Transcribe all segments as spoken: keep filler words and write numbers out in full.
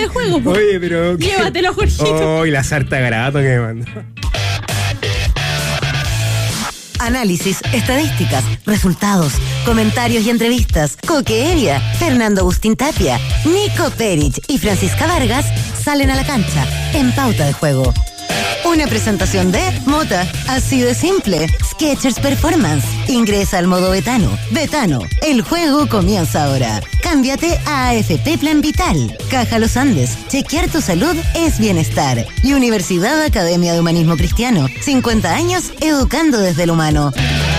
de juego. Po. Oye, pero... Llévatelo, Jorgito. Oh, y la sarta garato que me mandó. Análisis, estadísticas, resultados, comentarios y entrevistas. Coque Evia, Fernando Agustín Tapia, Nico Perich y Francisca Vargas salen a la cancha en Pauta de Juego. Una presentación de Mota, así de simple. Skechers Performance. Ingresa al modo Betano. Betano, el juego comienza ahora. Cámbiate a A F P Plan Vital. Caja Los Andes. Chequear tu salud es bienestar. Y Universidad Academia de Humanismo Cristiano. cincuenta años educando desde el humano.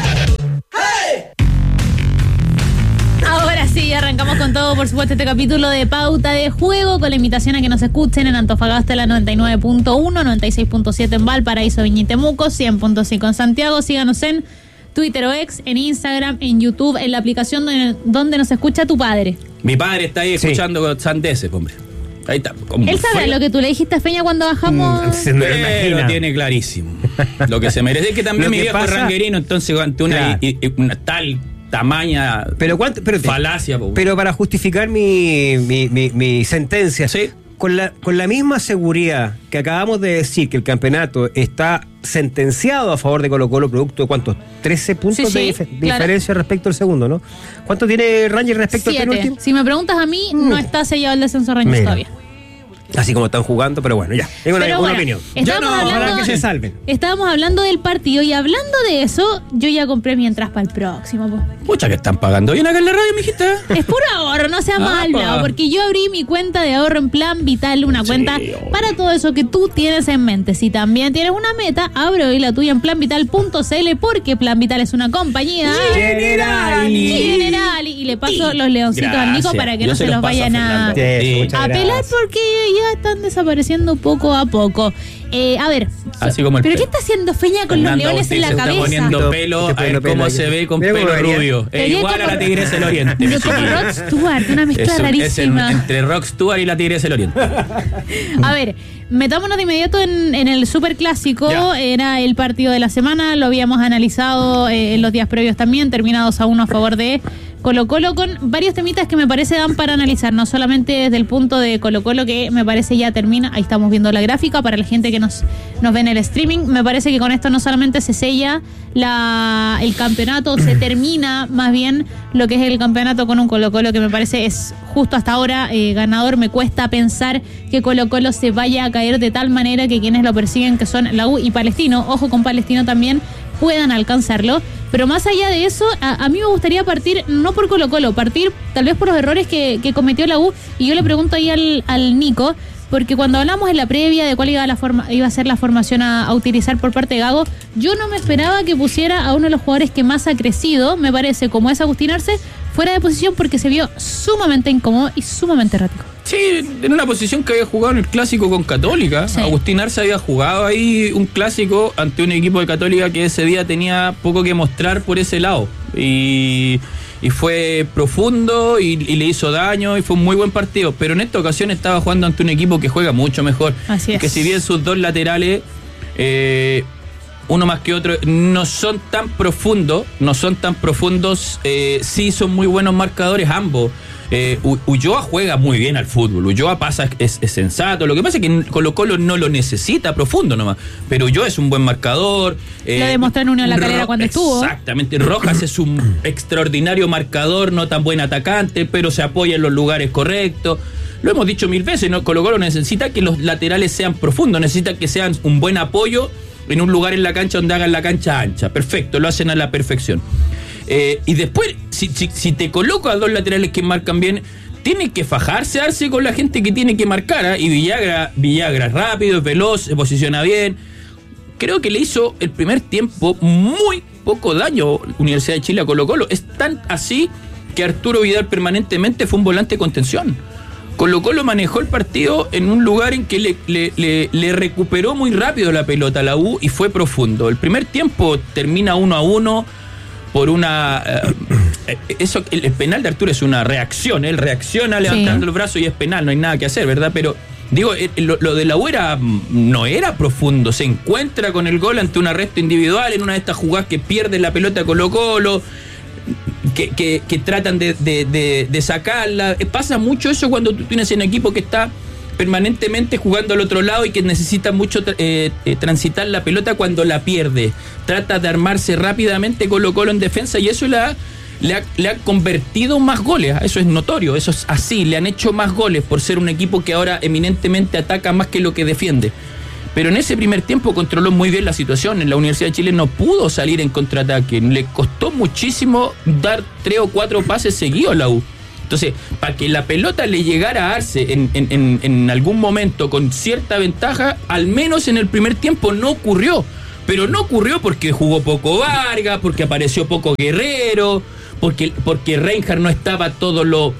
Ahora sí, arrancamos con todo, por supuesto, este capítulo de Pauta de Juego, con la invitación a que nos escuchen en Antofagasta, la noventa y nueve punto uno, noventa y seis punto siete en Valparaíso, Viña y Temuco, cien punto cinco en Santiago. Síganos en Twitter o X, en Instagram, en YouTube, en la aplicación donde, donde nos escucha tu padre. Mi padre está ahí escuchando con sandeces, hombre. Ahí está. Él sabe lo que tú le dijiste a Feña cuando bajamos. Mm, se me lo Eh, lo tiene clarísimo. Lo que se merece es que también Lo mi que viejo es pasa- ranguerino, entonces ante una, Claro. y- y una tal tamaña Pero, ¿cuánto, pero, falacia. Po. pero para justificar mi, mi, mi, mi sentencia, Sí. con, la, con la misma seguridad que acabamos de decir que el campeonato está sentenciado a favor de Colo-Colo, producto de cuántos, trece puntos Sí, sí, de dif- claro. diferencia respecto al segundo, ¿no? ¿Cuánto tiene Rangers respecto al Siete. penúltimo? Si me preguntas a mí, no está sellado el descenso Rangers Mira. todavía. Así como están jugando, pero bueno, ya. Tengo una, Pero una bueno, opinión. estábamos Ya no, hablando, Ojalá que se salven. estábamos hablando del partido y hablando de eso, yo ya compré mi entrada para el próximo. Po. Pucha, que están pagando bien acá en la radio, mijita. Es puro ahorro, no sea Ah, mal hablado, pa. porque yo abrí mi cuenta de ahorro en Plan Vital, una cuenta obvio. para todo eso que tú tienes en mente. Si también tienes una meta, abre hoy la tuya en plan vital punto c l, porque Plan Vital es una compañía Generali. Generali. Y le paso los leoncitos al Nico Gracias. para que Yo no se se los los paso a vayan a... Fernando. Eso, Sí. muchas a pelar gracias. porque ya están desapareciendo poco a poco. Eh, a ver, Así como el ¿pero qué pelo. está haciendo Feña con los Fernando leones en Agustín la se está cabeza? poniendo pelo, Este a ver pelo, cómo pelo se aquí. ve con Mira cómo pelo venía. rubio. Es Sería igual a como- la Tigresa del Oriente. mi Pero como chiquillo. Rod Stewart, una mezcla Es un- es el- rarísima. entre Rock Stewart y la Tigresa del Oriente. A ver, metámonos de inmediato en, en el superclásico. Ya. Era el partido de la semana, lo habíamos analizado eh, en los días previos también, termina dos a uno a favor de Colo-Colo, con varios temitas que me parece dan para analizar, no solamente desde el punto de Colo-Colo, que me parece ya termina, ahí estamos viendo la gráfica, para la gente que nos, nos ve en el streaming, me parece que con esto no solamente se sella la, el campeonato, se termina más bien lo que es el campeonato con un Colo-Colo que me parece es justo hasta ahora eh, ganador. Me cuesta pensar que Colo-Colo se vaya a caer de tal manera que quienes lo persiguen, que son la U y Palestino, ojo con Palestino también, puedan alcanzarlo. Pero más allá de eso, a, a mí me gustaría partir, no por Colo-Colo, partir tal vez por los errores que, que cometió la U. Y yo le pregunto ahí al, al Nico, porque cuando hablamos en la previa de cuál iba a, la forma, iba a ser la formación a, a utilizar por parte de Gago, yo no me esperaba que pusiera a uno de los jugadores que más ha crecido, me parece, como es Agustín Arce, fuera de posición, porque se vio sumamente incómodo y sumamente errático. Sí, en una posición que había jugado en el clásico con Católica. Sí. Agustín Arce había jugado ahí un clásico ante un equipo de Católica que ese día tenía poco que mostrar por ese lado. Y, y fue profundo y, y le hizo daño y fue un muy buen partido. Pero en esta ocasión estaba jugando ante un equipo que juega mucho mejor. Así es. Que si bien sus dos laterales, eh, uno más que otro, no son tan profundos, no son tan profundos, eh, sí son muy buenos marcadores ambos. Eh, U- Ulloa juega muy bien al fútbol, Ulloa pasa, es, es sensato, lo que pasa es que Colo-Colo no lo necesita profundo nomás, pero Ulloa es un buen marcador. Lo demostró en Unión La Calera Ro- cuando estuvo. Exactamente, Rojas es un extraordinario marcador, no tan buen atacante, pero se apoya en los lugares correctos. Lo hemos dicho mil veces, ¿no? Colo-Colo necesita que los laterales sean profundos, necesita que sean un buen apoyo en un lugar en la cancha donde hagan la cancha ancha. Perfecto, lo hacen a la perfección. Eh, y después, si, si, si te coloco a dos laterales que marcan bien, tiene que fajarse, darse con la gente que tiene que marcar. ¿eh? Y Villagra, Villagra es rápido, es veloz, se posiciona bien. Creo que le hizo el primer tiempo muy poco daño Universidad de Chile a Colo-Colo. Es tan así que Arturo Vidal permanentemente fue un volante de contención. Colo-Colo manejó el partido en un lugar en que le, le, le, le recuperó muy rápido la pelota a la U y fue profundo. El primer tiempo termina uno a uno por una... Eh, eso, el, el penal de Arturo es una reacción, él reacciona levantando Sí. los brazos y es penal, no hay nada que hacer, ¿verdad? Pero digo, eh, lo, lo de la U era, no era profundo, se encuentra con el gol ante un arresto individual en una de estas jugadas que pierde la pelota Colo-Colo, que, que, que tratan de, de, de, de sacarla. Pasa mucho eso cuando tú tienes un equipo que está permanentemente jugando al otro lado y que necesita mucho eh, eh, transitar la pelota cuando la pierde. Trata de armarse rápidamente Colo-Colo en defensa y eso le ha, le ha, le ha convertido más goles. Eso es notorio, eso es así. Le han hecho más goles por ser un equipo que ahora eminentemente ataca más que lo que defiende. Pero en ese primer tiempo controló muy bien la situación. En la Universidad de Chile no pudo salir en contraataque. Le costó muchísimo dar tres o cuatro pases seguidos a la U. Entonces, para que la pelota le llegara a Arce en, en, en, en algún momento con cierta ventaja, al menos en el primer tiempo no ocurrió. Pero no ocurrió porque jugó poco Vargas, porque apareció poco Guerrero, porque, porque Reinhardt no estaba todo lo,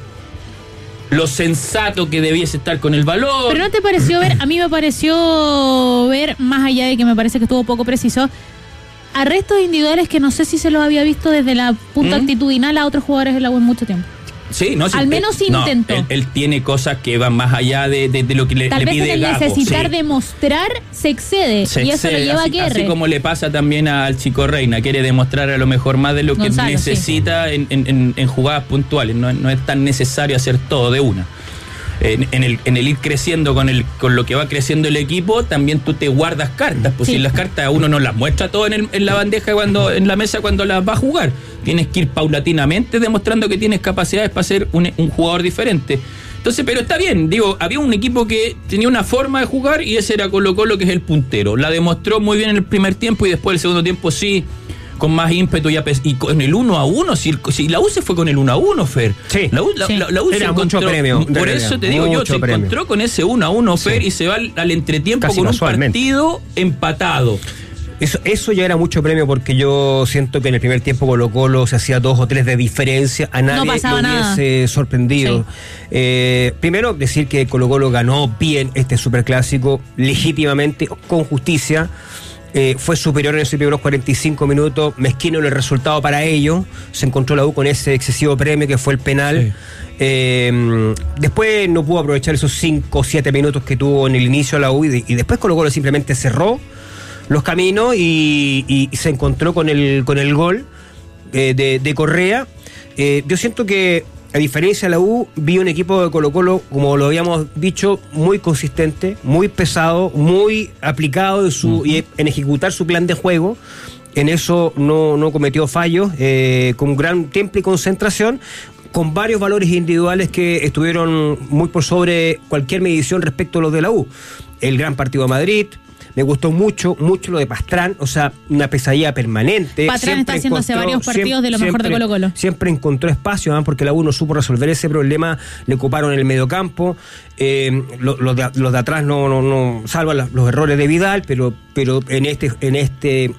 lo sensato que debiese estar con el balón. Pero ¿no te pareció ver? A mí me pareció ver, más allá de que me parece que estuvo poco preciso, arrestos individuales que no sé si se los había visto desde la punta ¿Mm? actitudinal a otros jugadores de la U en mucho tiempo. Sí, no, sí, al menos él, intentó. No, él, él tiene cosas que van más allá de, de, de lo que le, Tal le vez pide en el Gago. necesitar Sí. demostrar se excede Se y excede, eso lo lleva así, a Guerre. así como le pasa también al Chico Reina, quiere demostrar a lo mejor más de lo que Gonzalo, necesita sí. en, en, en jugadas puntuales. No, no es tan necesario hacer todo de una. En, en, el, en el ir creciendo con el con lo que va creciendo el equipo, también tú te guardas cartas, pues sí. si las cartas uno no las muestra todo en, el, en la bandeja cuando en la mesa cuando las va a jugar, tienes que ir paulatinamente demostrando que tienes capacidades para ser un, un jugador diferente. Entonces, pero está bien, digo, había un equipo que tenía una forma de jugar y ese era Colo-Colo, que es el puntero. La demostró muy bien en el primer tiempo y después el segundo tiempo sí, con más ímpetu y, apes- y con el uno a uno, si, si la U se fue con el uno a uno, Fer. Sí. La U, la, Sí. la, la U se Era encontró, mucho premio, por realidad, eso te digo yo, se premio. encontró con ese uno a uno, Fer, Sí. y se va al, al entretiempo Casi con casualmente. un partido empatado. Eso, eso ya era mucho premio porque yo siento que en el primer tiempo Colo-Colo se hacía dos o tres de diferencia, a nadie No pasaba lo hubiese nada. sorprendido. Sí. Eh, primero, decir que Colo-Colo ganó bien este superclásico, legítimamente, con justicia. Eh, fue superior en esos primeros cuarenta y cinco minutos, mezquino en el resultado para ellos. Se encontró la U con ese excesivo premio que fue el penal. Sí. Eh, después no pudo aprovechar esos cinco o siete minutos que tuvo en el inicio la U y, y después Colo-Colo simplemente cerró los caminos y, y, y se encontró con el, con el gol eh, de, de Correa. Eh, yo siento que, a diferencia de la U, vi un equipo de Colo-Colo, como lo habíamos dicho, muy consistente, muy pesado, muy aplicado en, su, uh-huh. y en ejecutar su plan de juego. En eso no, no cometió fallos, eh, con gran temple y concentración, con varios valores individuales que estuvieron muy por sobre cualquier medición respecto a los de la U. El gran partido de Madrid. Me gustó mucho, mucho lo de Pastrán, o sea, una pesadilla permanente. Pastrán Siempre está haciendo hace varios partidos siempre, de lo mejor siempre, de Colo-Colo. Siempre encontró espacio, ¿eh? Porque la U no supo resolver ese problema, le ocuparon el mediocampo. Eh, los, los, de, los de atrás no, no, no salvan los, los errores de Vidal, pero, pero en este, en este.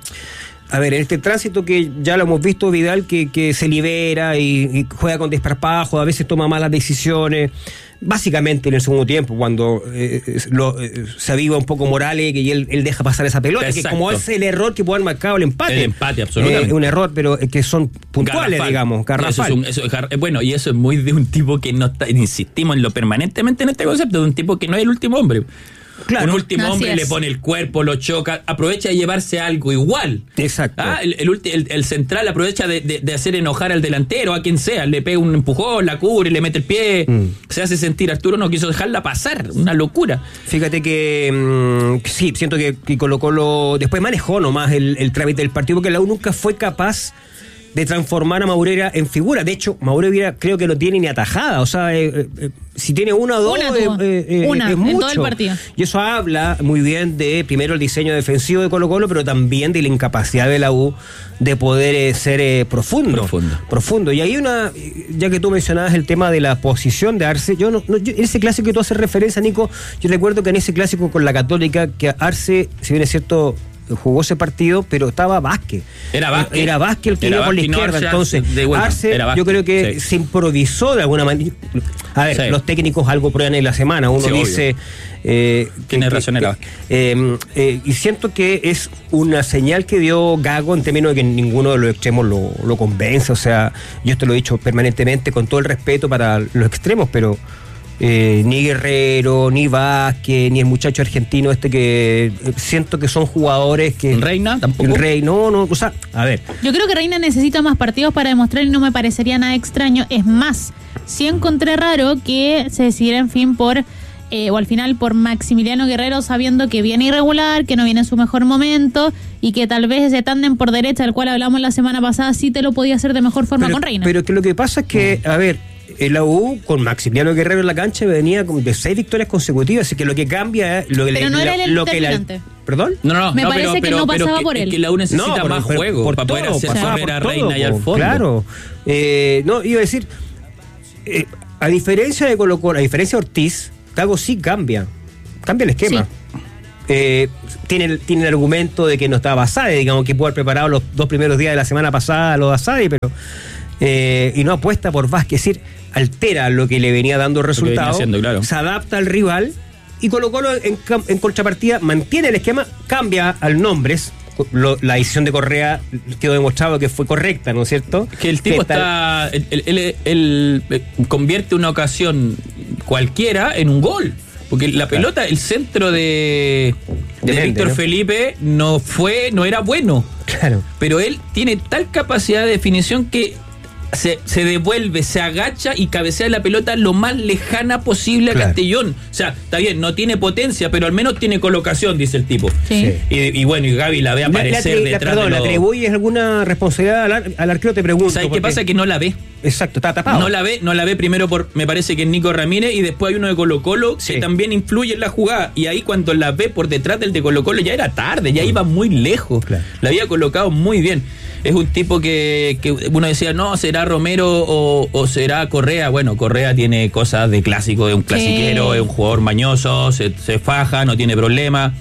A ver, en este tránsito que ya lo hemos visto, Vidal que, que se libera y, y juega con desparpajo, a veces toma malas decisiones. Básicamente en el segundo tiempo, cuando eh, lo, eh, se aviva un poco Morales y él, él deja pasar esa pelota, exacto. Que como es el error que puede haber marcado el empate. El empate, absolutamente. Eh, un error, pero que son puntuales, garrafal. Digamos, garrafal. No, eso es un, eso es, bueno, y eso es muy de un tipo que no está, insistimos en lo permanentemente en este concepto, de un tipo que no es el último hombre. Claro, un último Así hombre es. Le pone el cuerpo, lo choca, aprovecha de llevarse algo igual. Exacto. ¿Ah? El, el, el, el central aprovecha de, de, de hacer enojar al delantero, a quien sea, le pega un empujón, la cubre, le mete el pie, mm. se hace sentir. Arturo no quiso dejarla pasar, una locura. Fíjate que mmm, sí, siento que, que Colo-Colo después manejó nomás el, el trámite del partido, porque la U nunca fue capaz de transformar a Maurera en figura. De hecho, Maurera creo que no tiene ni atajada. O sea, eh, eh, si tiene una o dos, una, eh, eh, una es mucho. En todo el partido. Y eso habla muy bien de, primero, el diseño defensivo de Colo-Colo, pero también de la incapacidad de la U de poder eh, ser eh, profundo, profundo. Profundo. Y hay una, ya que tú mencionabas el tema de la posición de Arce, yo no, no yo, en ese clásico que tú haces referencia, Nico, yo recuerdo que en ese clásico con la Católica, que Arce, si bien es cierto, jugó ese partido, pero estaba Vázquez. Era Vázquez. Era Vázquez el que era iba por la izquierda. No, entonces, de Arce, yo creo que sí. se improvisó de alguna manera. A ver, sí. los técnicos algo prueban en la semana. Uno sí, dice. Eh, Tiene que, razón, era Vázquez. Eh, eh, y siento que es una señal que dio Gago en términos de que ninguno de los extremos lo, lo convence. O sea, yo esto lo he dicho permanentemente con todo el respeto para los extremos, pero. Eh, ni Guerrero, ni Vázquez, ni el muchacho argentino este que eh, siento que son jugadores que... ¿Reina? ¿Tampoco? Rey, no, no, o sea, a ver. Yo creo que Reina necesita más partidos para demostrar y no me parecería nada extraño. Es más, sí encontré raro que se decidiera, en fin, por eh, o al final por Maximiliano Guerrero, sabiendo que viene irregular, que no viene en su mejor momento y que tal vez ese tándem por derecha, del cual hablamos la semana pasada, sí te lo podía hacer de mejor forma pero, con Reina. Pero que lo que pasa es que, a ver, el A U con Maximiliano Guerrero en la cancha venía de seis victorias consecutivas, así que lo que cambia es lo que pero le, no era el lo que la, ¿Perdón? No, no, Me no, parece pero, que pero, no pero pasaba que, por él. Es que la U necesita No, más pero, juego por para todo, poder hacer pasaba correr por a todo, Reina y al fondo. Claro. Eh, no, iba a decir, eh, a diferencia de Colo Colo, a diferencia de Ortiz, Gago sí cambia. Cambia el esquema. Sí. Eh, tiene, tiene el argumento de que no estaba Asadi, digamos que pudo haber preparado los dos primeros días de la semana pasada lo de Asadi, pero eh, y no apuesta por Vázquez, es decir, altera lo que le venía dando resultados, claro. Se adapta al rival y Colo Colo en, en contrapartida mantiene el esquema, cambia al Nombres. Lo, la decisión de Correa quedó demostrado que fue correcta, ¿no es cierto? Que el tipo está, él, él, él, él convierte una ocasión cualquiera en un gol. Porque la pelota, el centro de, de, de Víctor ¿no? Felipe no fue, no era bueno. Claro. Pero él tiene tal capacidad de definición que se, se devuelve, se agacha y cabecea la pelota lo más lejana posible a claro. Castellón. O sea, está bien, no tiene potencia, pero al menos tiene colocación, dice el tipo. Sí. Y, y bueno, y Gaby la ve aparecer la, la, detrás perdón, de los... ¿le atribuyes alguna responsabilidad al, ar, al arquero? Te pregunto. ¿Sabes qué pasa? Que no la ve. Exacto, está tapado. No la ve, no la ve primero por, me parece que es Nico Ramírez, y después hay uno de Colo Colo sí. que también influye en la jugada. Y ahí cuando la ve por detrás del de Colo Colo ya era tarde, ya iba muy lejos. Claro. La había colocado muy bien. Es un tipo que, que uno decía, no, será Romero o, o será Correa. Bueno, Correa tiene cosas de clásico, de un clasiquero, es un jugador mañoso, se, se faja, no tiene problema.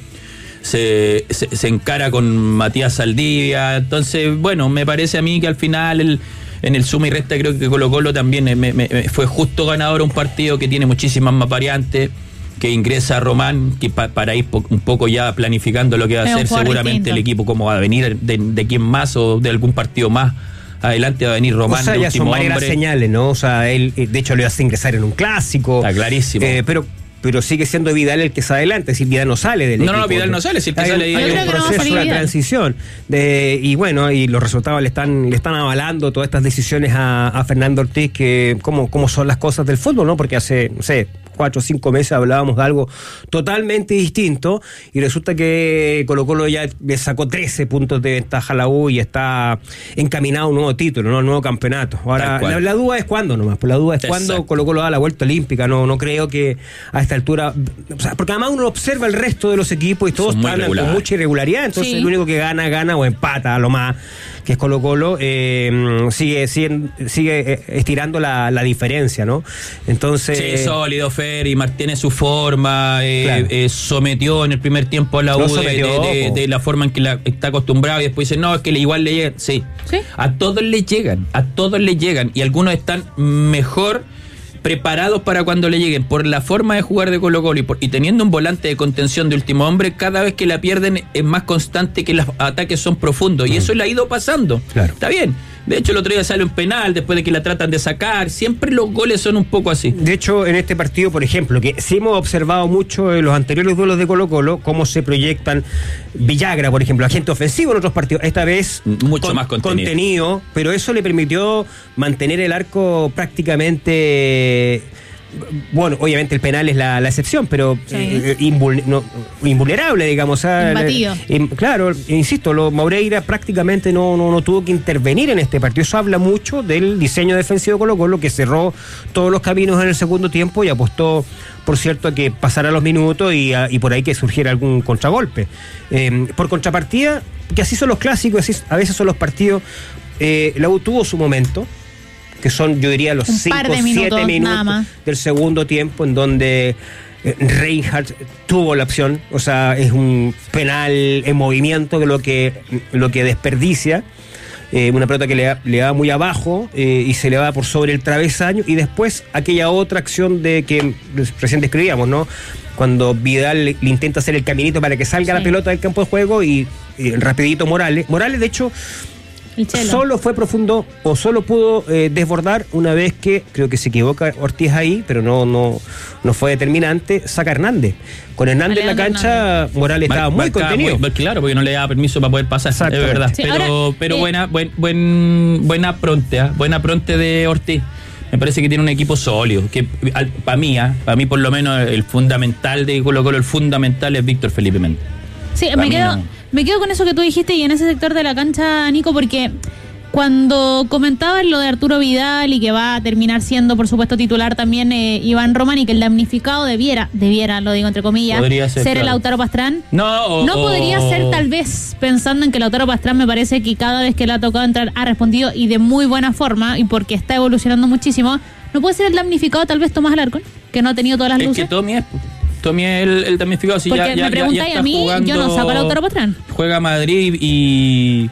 Se, se, se encara con Matías Saldivia. Entonces, bueno, me parece a mí que al final el, en el suma y resta creo que Colo Colo también me, me, me fue justo ganador a un partido que tiene muchísimas más variantes, que ingresa Román, que pa, para ir po, un poco ya planificando lo que va a hacer seguramente distinto. El equipo, cómo va a venir, de, de quién más o de algún partido más adelante va a venir Román. O sea, ya son varias señales, ¿no? O sea, él de hecho le hace ingresar en un clásico. Está clarísimo. Eh, pero pero sigue siendo Vidal el que está adelante, es decir, Vidal no sale del no, equipo. No, no, Vidal no sale, si el que hay, sale hay ahí un proceso de transición. De, y bueno, y los resultados le están le están avalando todas estas decisiones a, a Fernando Ortiz, que cómo, cómo son las cosas del fútbol, ¿no? Porque hace, no sé, cuatro o cinco meses hablábamos de algo totalmente distinto y resulta que Colo Colo ya le sacó trece puntos de ventaja a la U y está encaminado a un nuevo título, ¿no? Un nuevo campeonato. Ahora, la, la duda es cuándo nomás, pues la duda es Exacto. cuándo Colo Colo da la vuelta olímpica. No, no creo que a esta altura, o sea, porque además uno observa el resto de los equipos y todos hablan con mucha irregularidad, entonces sí. el único que gana, gana o empata a lo más, que es Colo Colo, eh, sigue, sigue, sigue estirando la, la diferencia, ¿no? Entonces... Sí, sólido, Fer, y mantiene su forma, eh, claro. eh, sometió en el primer tiempo a la U de, de, de, de la forma en que la, está acostumbrado, y después dice, no, es que igual le llegan. Sí. sí, a todos le llegan, a todos le llegan, y algunos están mejor preparados para cuando le lleguen, por la forma de jugar de Colo Colo y, por, y teniendo un volante de contención de último hombre, cada vez que la pierden es más constante, que los ataques son profundos, y eso le ha ido pasando. Claro. Está bien. De hecho, el otro día sale un penal después de que la tratan de sacar. Siempre los goles son un poco así. De hecho, en este partido, por ejemplo, que sí hemos observado mucho en los anteriores duelos de Colo Colo, cómo se proyectan Villagra, por ejemplo, agente ofensivo en otros partidos. Esta vez mucho con, más contenido. contenido, pero eso le permitió mantener el arco prácticamente... Bueno, obviamente el penal es la, la excepción, pero sí. eh, invul, no, invulnerable, digamos. O sea, Imbatido. Le, claro, insisto, lo, Maureira prácticamente no, no, no tuvo que intervenir en este partido. Eso habla mucho del diseño defensivo de Colo Colo, que cerró todos los caminos en el segundo tiempo y apostó, por cierto, a que pasara los minutos y, a, y por ahí que surgiera algún contragolpe. Eh, por contrapartida, que así son los clásicos, así a veces son los partidos. Eh, la U tuvo su momento, que son, yo diría, los cinco o siete minutos del segundo tiempo, en donde Reinhardt tuvo la opción, o sea, es un penal en movimiento que lo que, lo que desperdicia, eh, una pelota que le da, le da muy abajo eh, y se le va por sobre el travesaño, y después aquella otra acción de que recién describíamos, ¿no? Cuando Vidal le, le intenta hacer el caminito para que salga sí. la pelota del campo de juego y, y rapidito Morales, Morales de hecho solo fue profundo o solo pudo eh, desbordar una vez que, creo que se equivoca Ortiz ahí, pero no no no fue determinante, saca Hernández. Con Hernández Alejandro en la cancha, Hernández. Morales estaba muy contenido. Muy, claro, porque no le daba permiso para poder pasar, es verdad. Sí, pero ahora, pero eh, buena buen, buen buena pronte, ¿eh? buena pronte de Ortiz. Me parece que tiene un equipo sólido, que para mí, ¿eh? para mí por lo menos el fundamental de Colo Colo, el fundamental es Víctor Felipe Méndez. Sí, Pa' me mí quedo, no. me quedo con eso que tú dijiste y en ese sector de la cancha, Nico, porque cuando comentabas lo de Arturo Vidal y que va a terminar siendo, por supuesto, titular también eh, Iván Román y que el damnificado debiera, debiera, lo digo entre comillas, Podría ser, ser el claro. Lautaro Pastrán. No, o, No podría o- ser, tal vez, pensando en que Lautaro Pastrán me parece que cada vez que le ha tocado entrar ha respondido y de muy buena forma y porque está evolucionando muchísimo. ¿No puede ser el damnificado tal vez Tomás Alarcón, que no ha tenido todas las Es luces? que Tommy es, Tommy es el, el damnificado. Si Porque ya, me ya, ya, preguntáis ya está a mí, jugando, yo no saco a Lautaro Pastrán. Juega Madrid y...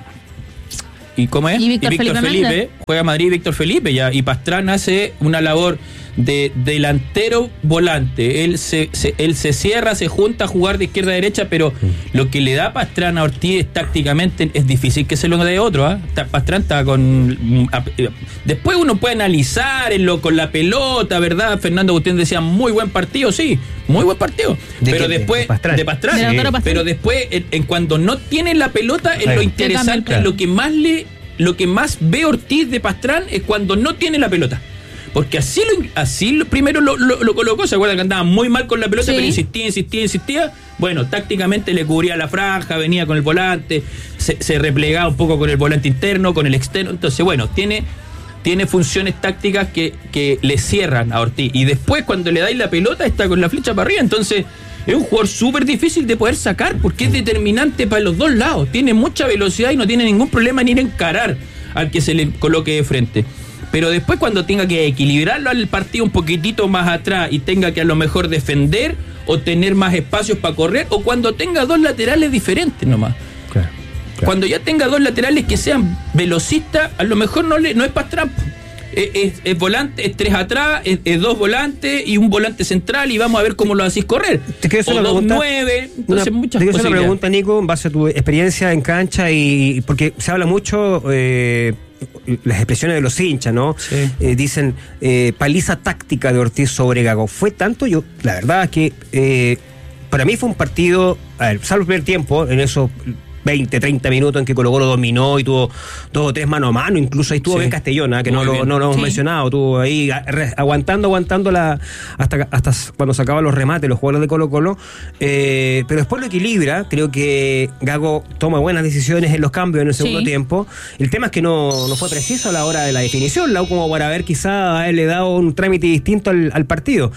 ¿Y cómo es? Y Víctor Felipe Méndez. Juega Madrid y Víctor Felipe ya. Y Pastrán hace una labor de delantero volante. Él se, se, él se cierra, se junta a jugar de izquierda a derecha, pero lo que le da Pastrán a Ortiz tácticamente es difícil que se lo dé otro. ¿eh? Pastrán está con... Después uno puede analizar en lo, con la pelota, ¿verdad? Fernando Agustín decía, muy buen partido, sí, muy buen partido. ¿De Pero qué? ¿De después... Pastrán? De Pastrán. De Lautaro Pastrán. Pero después, en, en cuando no tiene la pelota, es Ahí. lo Te interesante, cambia, lo que más le... Lo que más ve Ortiz de Pastrán es cuando no tiene la pelota. Porque así lo, así lo primero lo, lo, lo colocó. ¿Se acuerdan que andaba muy mal con la pelota, Sí. pero insistía, insistía, insistía? Bueno, tácticamente le cubría la franja, venía con el volante, se, se replegaba un poco con el volante interno, con el externo. Entonces, bueno, tiene, tiene funciones tácticas que, que le cierran a Ortiz. Y después, cuando le dais la pelota, está con la flecha para arriba. Entonces, es un jugador súper difícil de poder sacar porque es determinante para los dos lados. Tiene mucha velocidad y no tiene ningún problema en ir a encarar al que se le coloque de frente. Pero después cuando tenga que equilibrarlo al partido un poquitito más atrás y tenga que a lo mejor defender o tener más espacios para correr, o cuando tenga dos laterales diferentes nomás. Claro, claro. Cuando ya tenga dos laterales que sean velocistas, a lo mejor no, le, no es Pastrán. Es, es, es volante, es tres atrás, es, es dos volantes y un volante central y vamos a ver cómo lo hacís correr. Te quiero hacer o una dos pregunta. nueve, entonces Una- muchas te quiero hacer una posibilidades. pregunta, Nico, en base a tu experiencia en cancha y porque se habla mucho eh, las expresiones de los hinchas, ¿no? Sí. Eh, dicen eh, paliza táctica de Ortiz sobre Gago. Fue tanto, yo la verdad es que eh, para mí fue un partido, a ver, salvo el primer tiempo, en esos veinte, treinta minutos en que Colo Colo dominó y tuvo dos o tres mano a mano, incluso ahí estuvo Sí. Ben Castellón, ¿eh? que no Muy lo, bien. no lo hemos Sí. mencionado, estuvo ahí a- re- aguantando, aguantando la hasta, hasta cuando sacaban los remates los jugadores de Colo Colo, eh, pero después lo equilibra. Creo que Gago toma buenas decisiones en los cambios en el segundo Sí. tiempo. El tema es que no, no fue preciso a la hora de la definición, la U, como para haber quizá a él le dado un trámite distinto al, al partido.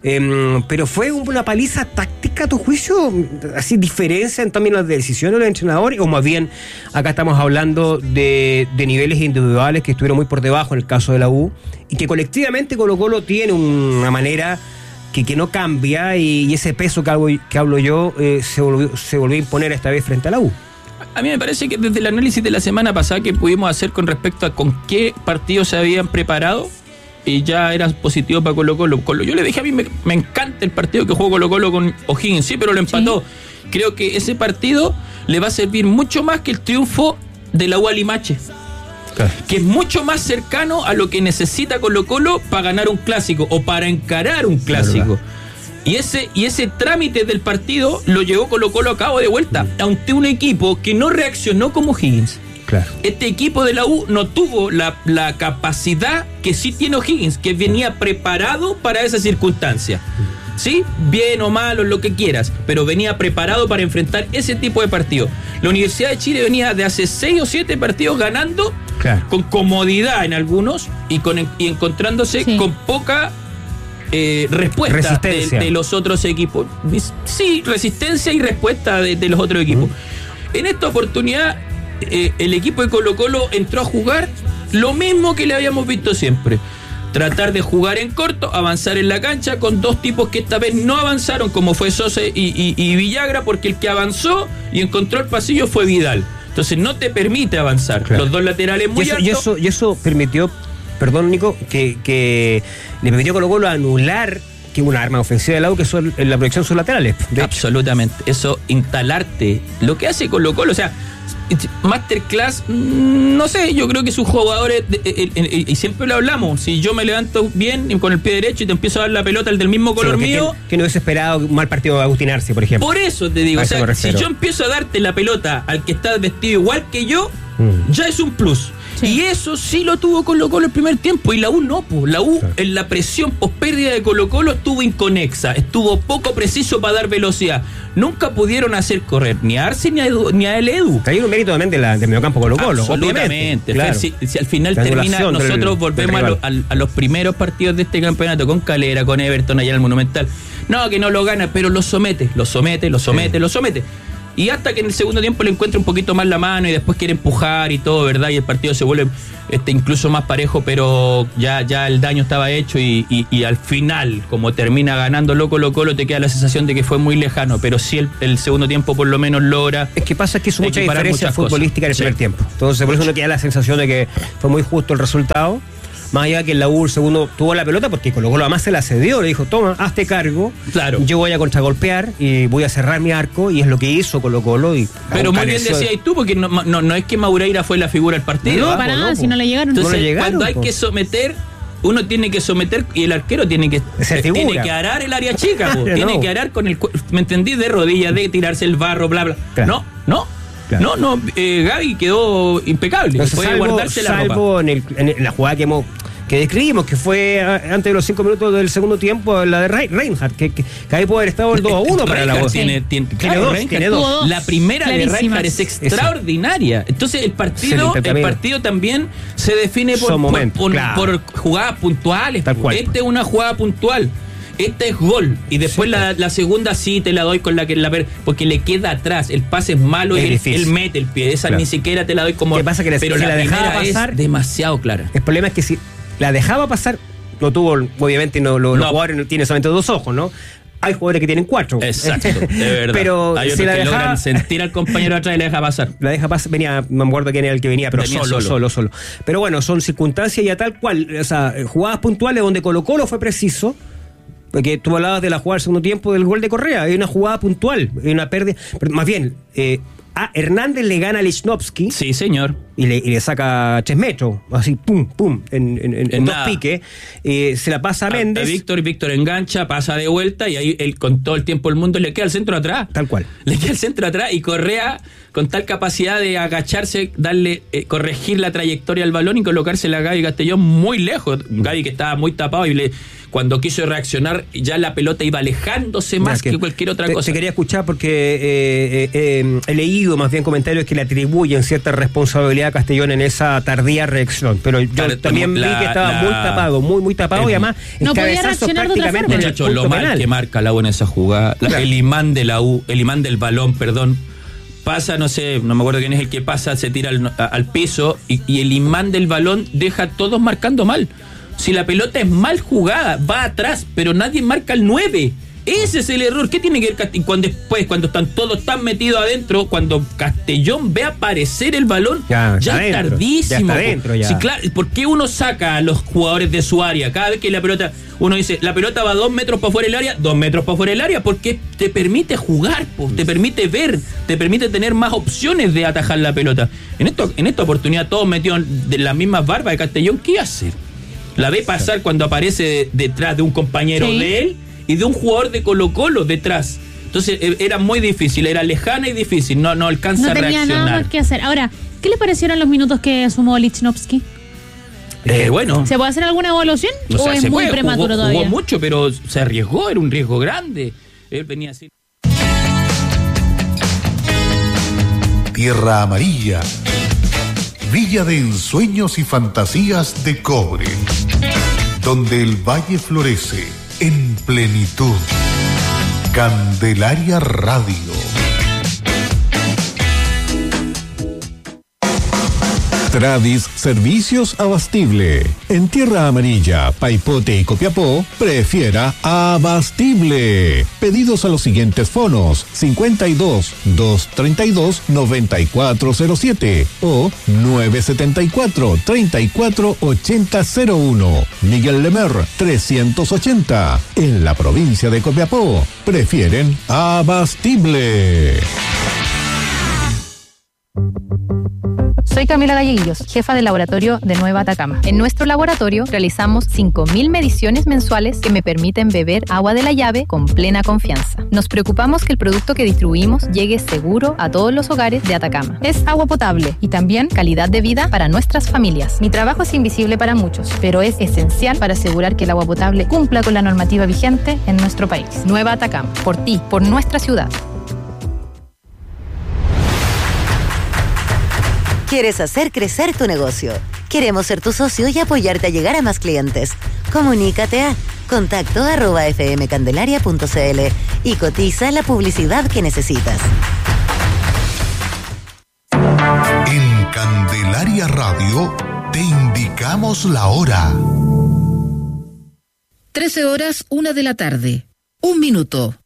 Em, pero fue una paliza táctica, a tu juicio, así diferencia en también las decisiones de los entrenadores, o más bien acá estamos hablando de, de niveles individuales que estuvieron muy por debajo en el caso de la U, y que colectivamente Colo Colo tiene una manera que, que no cambia, y, y ese peso que hablo, que hablo yo eh, se, volvió, se volvió a imponer esta vez frente a la U. A mí me parece que desde el análisis de la semana pasada que pudimos hacer con respecto a con qué partidos se habían preparado, y ya era positivo para Colo Colo. Colo- Yo le dije, a mí me, me encanta el partido que jugó Colo Colo con O'Higgins, sí, pero lo empató. Creo que ese partido le va a servir mucho más que el triunfo de la U a Limache, que es mucho más cercano a lo que necesita Colo Colo para ganar un clásico o para encarar un clásico. Y ese, y ese trámite del partido lo llevó Colo Colo a cabo de vuelta ante un equipo que no reaccionó como Higgins. Claro. Este equipo de la U no tuvo la, la capacidad que sí tiene O'Higgins, que venía preparado para esa circunstancia. ¿Sí? Bien o mal o lo que quieras, pero venía preparado para enfrentar ese tipo de partido. La Universidad de Chile venía de hace seis o siete partidos ganando, Claro. con comodidad en algunos y, con, y encontrándose Sí. con poca eh, respuesta Resistencia. de, de los otros equipos. Sí, resistencia y respuesta de, de los otros equipos. En esta oportunidad, eh, el equipo de Colo Colo entró a jugar lo mismo que le habíamos visto siempre. Tratar de jugar en corto, avanzar en la cancha con dos tipos que esta vez no avanzaron, como fue Sosa y, y, y Villagra, porque el que avanzó y encontró el pasillo fue Vidal. Entonces no te permite avanzar. Claro. Los dos laterales muy y, eso, altos. y, eso, y eso permitió, perdón Nico, que, que le permitió a Colo Colo anular que una arma ofensiva de la U, que son la proyección sus laterales. De hecho. Absolutamente. Eso, instalarte. Lo que hace Colo Colo, o sea, Masterclass, no sé, yo creo que sus jugadores, de, de, de, de, y siempre lo hablamos, si yo me levanto bien con el pie derecho y te empiezo a dar la pelota, el del mismo color Sí, mío. Que, que no hubiese esperado un mal partido de Agustín Arce, por ejemplo. Por eso te digo, A o eso sea, me si refiero. yo empiezo a darte la pelota al que está vestido igual que yo, Mm. ya es un plus. Sí. Y eso sí lo tuvo Colo-Colo el primer tiempo, y la U no, pues. La U, claro, en la presión post pérdida de Colo-Colo estuvo inconexa, estuvo poco preciso para dar velocidad. Nunca pudieron hacer correr ni a Arce ni a, Edu, ni a el Edu. Hay un mérito también de la, del mediocampo Colo-Colo. Absolutamente. Claro. Si, si al final termina, nosotros del, volvemos del a, lo, a, a los primeros partidos de este campeonato con Calera, con Everton allá en el Monumental. No, que no lo gana, pero lo somete, lo somete, lo somete, sí. lo somete. Y hasta que en el segundo tiempo le encuentra un poquito más la mano y después quiere empujar y todo, ¿verdad? Y el partido se vuelve este, incluso más parejo, pero ya, ya el daño estaba hecho y, y, y al final, como termina ganando Colo-Colo, te queda la sensación de que fue muy lejano, pero sí el, el segundo tiempo por lo menos logra. Es que pasa que hizo mucha diferencia futbolística en el sí. primer tiempo. Entonces por eso no queda la sensación de que fue muy justo el resultado. Más allá que el la U el segundo tuvo la pelota porque Colo-Colo además se la cedió, le dijo, toma, hazte cargo, claro. yo voy a contragolpear y voy a cerrar mi arco, y es lo que hizo Colo-Colo. Y pero muy bien decías tú, porque no, no, no es que Maureira fue la figura del partido. No, para nada, si no le llegaron. Entonces, no le llegaron, cuando hay po. que someter, uno tiene que someter y el arquero tiene que tiene que arar el área chica, po. no. tiene que arar con el, ¿me entendí? De rodillas, de tirarse el barro, bla, bla. Claro. No, no. Claro. No, no, eh, Gaby quedó impecable. Entonces, puede salvo, guardarse la salvo ropa. En, el, en la jugada que hemos que describimos, que fue antes de los cinco minutos del segundo tiempo, la de Reinhardt, que, que, que ahí puede haber estado el dos a uno para la voz. Tiene, tiene, tiene, claro, dos, Reinhardt, tiene dos. La primera Clarísimas. de Reinhardt es extraordinaria. Entonces el partido, el partido también se define por, por, por, claro. por jugadas puntuales. Tal cual. Esta es una jugada puntual. Este es gol. Y después sí, la, la segunda sí te la doy con la que la porque le queda atrás. El pase es malo es y él, él mete el pie. Esa claro. ni siquiera te la doy como. ¿Qué pasa? Que la, pero si la, la dejaba pasar es demasiado clara. El problema es que si la dejaba pasar, no tuvo, obviamente no, lo, no. los jugadores no tienen solamente dos ojos, ¿no? Hay jugadores que tienen cuatro. Exacto, de verdad. Pero hay otros si la que dejaba, logran sentir al compañero atrás y la deja pasar. La deja pasar, venía, no me acuerdo quién era el que venía, pero venía solo, solo, solo, solo. Pero bueno, son circunstancias y a tal cual, o sea, jugadas puntuales donde Colo-Colo fue preciso. Porque tú hablabas de la jugada del segundo tiempo del gol de Correa, hay una jugada puntual, hay una pérdida, pero más bien, eh, a Hernández le gana a Lichnowsky. Sí, señor. Y le, y le saca tres metros, así, pum, pum, en, en, en, en dos piques. Eh, se la pasa a Méndez. A, a Víctor, Víctor engancha, pasa de vuelta y ahí él con todo el tiempo del mundo le queda el centro atrás. Tal cual. Le queda el centro atrás y Correa, con tal capacidad de agacharse, darle, eh, corregir la trayectoria al balón y colocársela a Gaby Castellón muy lejos. Gaby que estaba muy tapado y le... Cuando quiso reaccionar, ya la pelota iba alejándose más que, que cualquier otra te, cosa. Te quería escuchar porque eh, eh, eh, he leído más bien comentarios que le atribuyen cierta responsabilidad a Castellón en esa tardía reacción. Pero yo claro, también la, vi que estaba la, muy tapado, muy, muy tapado, y además no podía reaccionar de otra forma. Muchachos, lo mal penal. que marca la U en esa jugada. La, claro. El imán de la U, el imán del balón, perdón. Pasa, no sé, no me acuerdo quién es el que pasa, se tira al, al piso y, y el imán del balón deja a todos marcando mal. Si la pelota es mal jugada, va atrás, pero nadie marca el nueve. Ese es el error. ¿Qué tiene que ver Castellón? Cuando después, cuando están todos tan metidos adentro, cuando Castellón ve aparecer el balón, ya, ya es tardísimo. Ya está dentro, ya. Sí, claro. ¿Por qué uno saca a los jugadores de su área? Cada vez que la pelota, uno dice, la pelota va dos metros para fuera del área, dos metros para fuera del área, porque te permite jugar, po, te permite ver, te permite tener más opciones de atajar la pelota. En esto, en esta oportunidad, todos metieron de las mismas barbas de Castellón. ¿Qué hacer? La ve pasar cuando aparece detrás de un compañero sí. de él y de un jugador de Colo-Colo detrás. Entonces era muy difícil, era lejana y difícil, no, no alcanza a reaccionar. No tenía nada más que hacer. Ahora, ¿qué le parecieron los minutos que sumó Lichnowsky? Eh, bueno. ¿Se puede hacer alguna evaluación? ¿O, sea, ¿O es muy puede, prematuro jugó, todavía? Jugó mucho, pero se arriesgó, era un riesgo grande. Él venía así. Tierra Amarilla, Villa de ensueños y fantasías de cobre, donde el valle florece en plenitud. Candelaria Radio. Tradis Servicios Abastible. En Tierra Amarilla, Paipote y Copiapó, prefiera Abastible. Pedidos a los siguientes fonos: cincuenta y dos, doscientos treinta y dos, noventa y cuatro cero siete o nueve setenta y cuatro, treinta y cuatro ochenta cero uno. Miguel Lemer, trescientos ochenta. En la provincia de Copiapó, prefieren Abastible. Soy Camila Galleguillos, jefa del laboratorio de Nueva Atacama. En nuestro laboratorio realizamos cinco mil mediciones mensuales que me permiten beber agua de la llave con plena confianza. Nos preocupamos que el producto que distribuimos llegue seguro a todos los hogares de Atacama. Es agua potable y también calidad de vida para nuestras familias. Mi trabajo es invisible para muchos, pero es esencial para asegurar que el agua potable cumpla con la normativa vigente en nuestro país. Nueva Atacama, por ti, por nuestra ciudad. ¿Quieres hacer crecer tu negocio? Queremos ser tu socio y apoyarte a llegar a más clientes. Comunícate a contacto arroba fmcandelaria punto cl y cotiza la publicidad que necesitas. En Candelaria Radio te indicamos la hora. trece horas, una de la tarde. Un minuto.